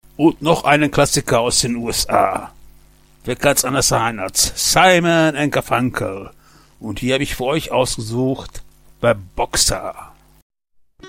Und noch einen Klassiker aus den USA. Wer kann's anders sein als Simon & Garfunkel. Und hier habe ich für euch ausgesucht bei Boxer.